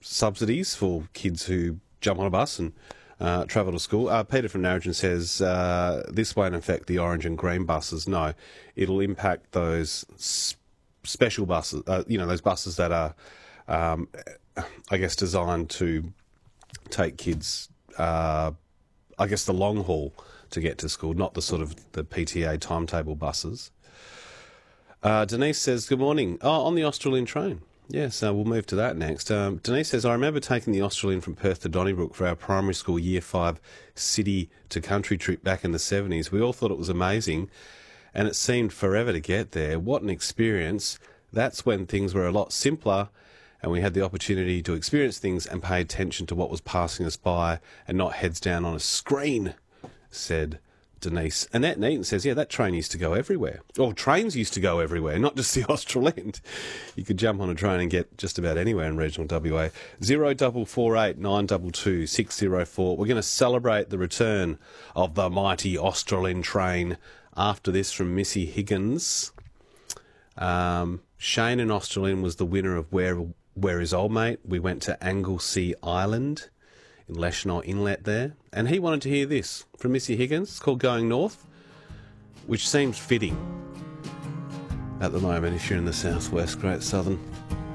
subsidies for kids who jump on a bus and travel to school. Peter from Narrogin says this won't affect the orange and green buses. No, it'll impact those special buses, those buses that are, designed to take kids, the long haul to get to school, not the sort of the PTA timetable buses. Denise says, good morning. Oh, on the Australian train. Yes, we'll move to that next. Denise says, I remember taking the Australian from Perth to Donnybrook for our primary school Year 5 city to country trip back in the 70s. We all thought it was amazing, and it seemed forever to get there. What an experience. That's when things were a lot simpler, and we had the opportunity to experience things and pay attention to what was passing us by and not heads down on a screen, said Denise. Annette Neaton says, yeah, that train used to go everywhere. Or trains used to go everywhere, not just the Austral End. You could jump on a train and get just about anywhere in regional WA. 0448 922 604. We're going to celebrate the return of the mighty Austral End train after this from Missy Higgins. Shane in Austral End was the winner of Where Is Old Mate? We went to Anglesea Island in Leshenau Inlet there, and he wanted to hear this from Missy Higgins. It's called Going North, which seems fitting at the moment if you're in the southwest, Great Southern.